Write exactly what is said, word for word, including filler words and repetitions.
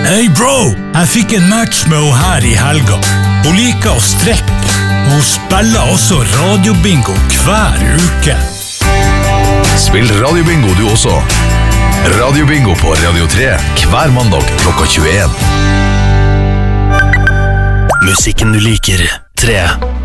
Hey bro, jeg fikk en match med henne her i helga. Hun liker å strekke. Hun spiller også radiobingo hver uke. Spill radiobingo du også. Radiobingo på Radio tre hver mandag klokka tjueen. Musikken du liker, tre.